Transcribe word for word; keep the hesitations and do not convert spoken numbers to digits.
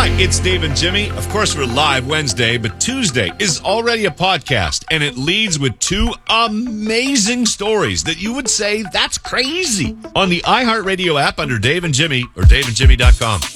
Hi, it's Dave and Jimmy. Of course, we're live Wednesday, but Tuesday is already a podcast, and it leads with two amazing stories that you would say, that's crazy, on the iHeartRadio app under Dave and Jimmy or dave and jimmy dot com.